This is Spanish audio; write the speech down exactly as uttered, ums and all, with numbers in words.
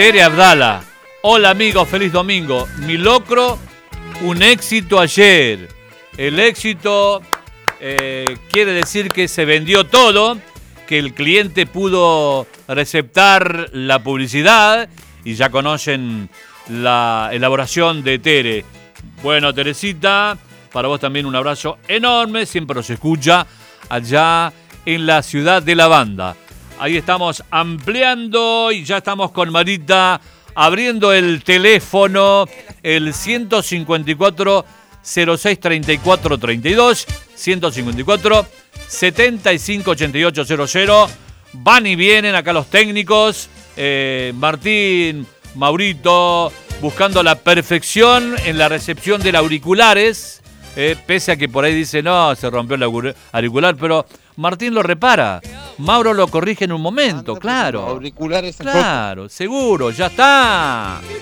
Tere Abdala. Hola amigos, feliz domingo. Mi locro, un éxito ayer. El éxito eh, quiere decir que se vendió todo, que el cliente pudo receptar la publicidad y ya conocen la elaboración de Tere. Bueno, Teresita, para vos también un abrazo enorme, siempre nos escucha allá en la ciudad de la banda. Ahí estamos ampliando y ya estamos con Marita abriendo el teléfono, el ciento cincuenta y cuatro, cero seis, treinta y cuatro, treinta y dos, ciento cincuenta y cuatro, setenta y cinco, ochenta y ocho, cero cero. Van y vienen acá los técnicos, eh, Martín, Maurito, buscando la perfección en la recepción de auriculares, eh, pese a que por ahí dice, no, se rompió el auricular, pero Martín lo repara. Mauro lo corrige en un momento, claro. Auriculares. Claro, seguro, ya está.